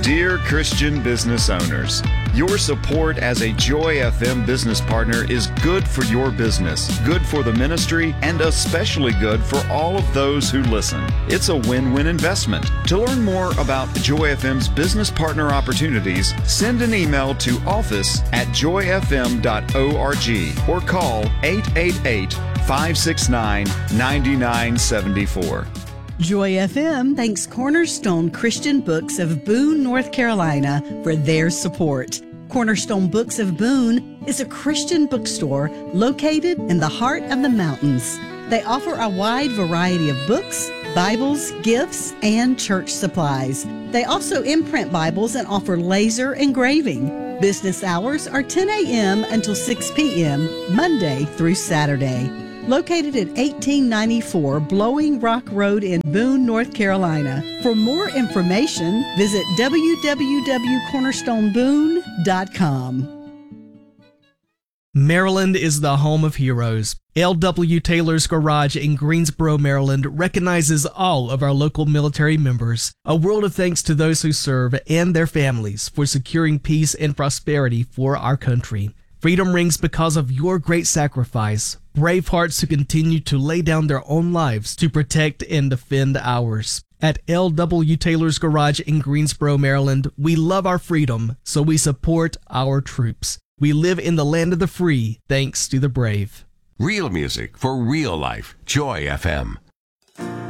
Dear Christian business owners, your support as a Joy FM business partner is good for your business, good for the ministry, and especially good for all of those who listen. It's a win-win investment. To learn more about Joy FM's business partner opportunities, send an email to office@joyfm.org or call 888-569-9974. Joy FM thanks Cornerstone Christian Books of Boone, North Carolina for their support. Cornerstone Books of Boone is a Christian bookstore located in the heart of the mountains. They offer a wide variety of books, Bibles, gifts, and church supplies. They also imprint Bibles and offer laser engraving. Business hours are 10 a.m. until 6 p.m., Monday through Saturday. Located at 1894 Blowing Rock Road in Boone, North Carolina. For more information, visit www.cornerstoneboone.com. Maryland is the home of heroes. L.W. Taylor's Garage in Greensboro, Maryland recognizes all of our local military members. A world of thanks to those who serve and their families for securing peace and prosperity for our country. Freedom rings because of your great sacrifice. Brave hearts who continue to lay down their own lives to protect and defend ours. At L.W. Taylor's Garage in Greensboro, Maryland, we love our freedom, so we support our troops. We live in the land of the free, thanks to the brave. Real music for real life. Joy FM.